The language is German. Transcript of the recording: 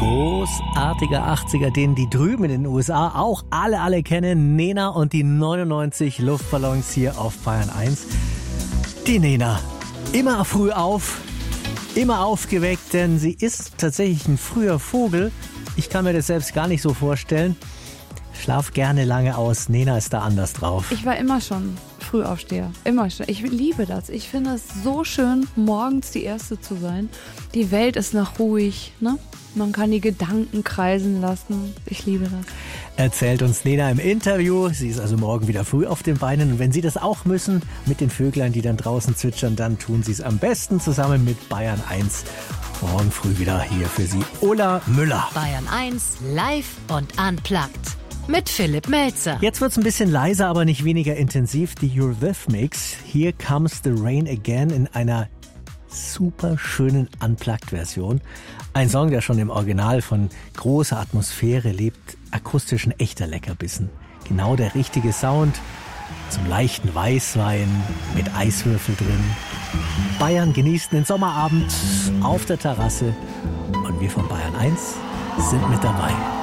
Großartiger 80er, den die drüben in den USA auch alle kennen. Nena und die 99 Luftballons hier auf Bayern 1. Die Nena, immer früh auf, immer aufgeweckt, denn sie ist tatsächlich ein früher Vogel. Ich kann mir das selbst gar nicht so vorstellen. Schlaf gerne lange aus. Nena ist da anders drauf. Ich war immer schon Frühaufsteher. Immer schon. Ich liebe das. Ich finde es so schön, morgens die Erste zu sein. Die Welt ist noch ruhig, ne? Man kann die Gedanken kreisen lassen. Ich liebe das. Erzählt uns Nena im Interview. Sie ist also morgen wieder früh auf den Beinen. Und wenn Sie das auch müssen, mit den Vöglein, die dann draußen zwitschern, dann tun Sie es am besten zusammen mit Bayern 1. Morgen früh wieder hier für Sie Ola Müller. Bayern 1 live und unplugged. Mit Philipp Melzer. Jetzt wird's ein bisschen leiser, aber nicht weniger intensiv. Die Eurythmics. Here Comes the Rain Again in einer super schönen Unplugged-Version. Ein Song, der schon im Original von großer Atmosphäre lebt, akustisch ein echter Leckerbissen. Genau der richtige Sound zum leichten Weißwein mit Eiswürfel drin. Bayern genießt den Sommerabend auf der Terrasse und wir von Bayern 1 sind mit dabei.